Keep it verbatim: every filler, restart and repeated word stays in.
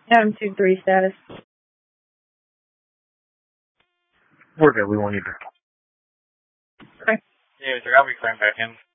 Yeah, I'm two three status. We're good. We won't need to. Okay. Yeah, I'll be coming back in.